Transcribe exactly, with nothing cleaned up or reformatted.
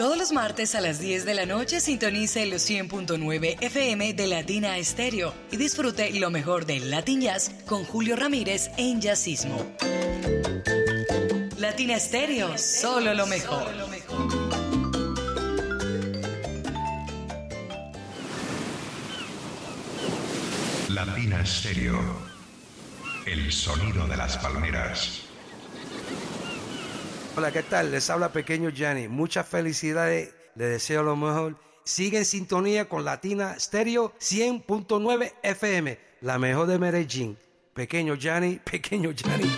Todos los martes a las diez de la noche sintonice los cien punto nueve F M de Latina Estéreo y disfrute lo mejor del Latin Jazz con Julio Ramírez en Jazzismo. Latina Estéreo, solo lo mejor. Latina Estéreo, el sonido de las palmeras. Hola, ¿qué tal? Les habla Pequeño Gianni. Muchas felicidades, les deseo lo mejor. Sigue en sintonía con Latina Stereo cien punto nueve F M, la mejor de Medellín. Pequeño Gianni, Pequeño Gianni.